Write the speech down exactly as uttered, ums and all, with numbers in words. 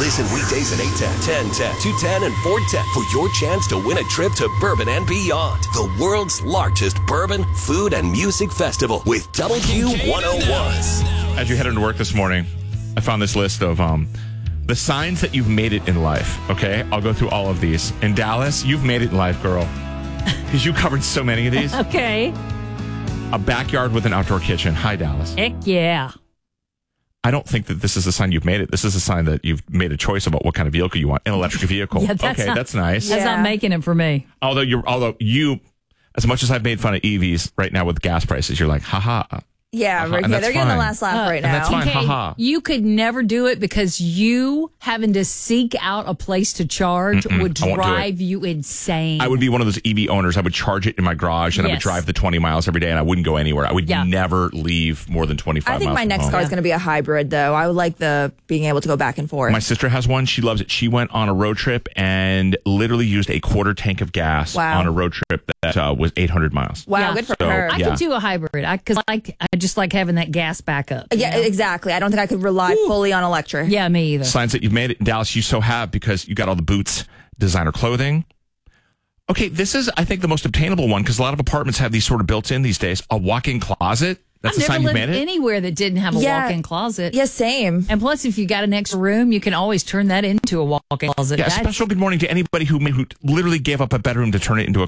Listen weekdays at eight ten, ten ten, two ten, and four ten for your chance to win a trip to Bourbon and Beyond, the world's largest bourbon, food, and music festival with W one oh one. As you head into work this morning, I found this list of um, the signs that you've made it in life, okay? I'll go through all of these. In Dallas, you've made it in life, girl. Because you covered so many of these. Okay. A backyard with an outdoor kitchen. Hi, Dallas. Heck yeah. I don't think that this is a sign you've made it. This is a sign that you've made a choice about what kind of vehicle you want. An electric vehicle. Yeah, that's okay, not, that's nice. That's Yeah. not making it for me. Although you're, although you, as much as I've made fun of E Vs right now with gas prices, you're like, haha. Yeah, Uh-huh, right. and Yeah, that's they're getting the fine. last laugh Uh, right and now. that's fine. Okay, haha. you could never do it because you having to seek out a place to charge Mm-mm, would I won't do it. drive you insane. I would be one of those E V owners. I would charge it in my garage and I would Yes. drive the twenty miles every day and I wouldn't go anywhere. I would Yeah. never leave more than twenty-five I think miles my from next home. car is going to be a hybrid, though. I would like the being able to go back and forth. My sister has one. She loves it. She went on a road trip and literally used a quarter tank of gas Wow. on a road trip that uh, was eight hundred miles. wow, Yeah. good for So, her. I yeah. could do a hybrid because I, like, I just like having that gas backup. you Yeah, know? exactly. I don't think I could rely fully on electric. Yeah, me either. Signs that you've made it in Dallas, you so have because you got all the boots, designer clothing. Okay, this is, I think, the most obtainable one because a lot of apartments have these sort of built in these days. A walk-in closet. That's I've a sign never you've lived made it. anywhere that didn't have a Yeah. walk-in closet. Yeah, same. And plus, if you got an extra room, you can always turn that into a walk-in closet. Yeah, a That's- special good morning to anybody who, who literally gave up a bedroom to turn it into a